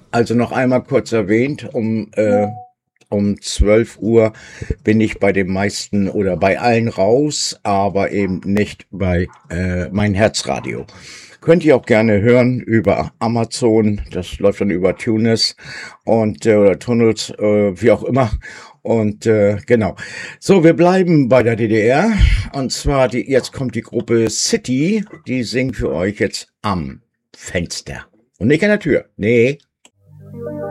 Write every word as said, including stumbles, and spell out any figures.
Also noch einmal kurz erwähnt, um, äh, um zwölf Uhr bin ich bei den meisten oder bei allen raus, aber eben nicht bei äh, mein Herzradio. Könnt ihr auch gerne hören über Amazon, das läuft dann über Tunis und äh, oder Tunnels, äh, wie auch immer. Und äh, genau. So, wir bleiben bei der D D R. Und zwar, die, jetzt kommt die Gruppe City, die singt für euch jetzt am Fenster. Und nicht an der Tür. Nee.